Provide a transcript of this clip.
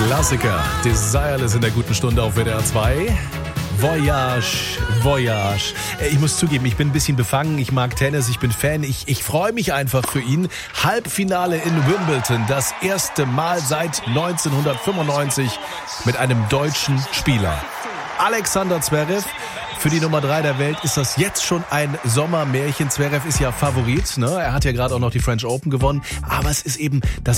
Klassiker. Desireless in der guten Stunde auf WDR 2. Voyage, Voyage. Ich muss zugeben, ich bin ein bisschen befangen. Ich mag Tennis, ich bin Fan. Ich freue mich einfach für ihn. Halbfinale in Wimbledon. Das erste Mal seit 1995 mit einem deutschen Spieler. Alexander Zverev. Für die Nummer 3 der Welt ist das jetzt schon ein Sommermärchen. Zverev ist ja Favorit, ne? Er hat ja gerade auch noch die French Open gewonnen. Aber es ist eben das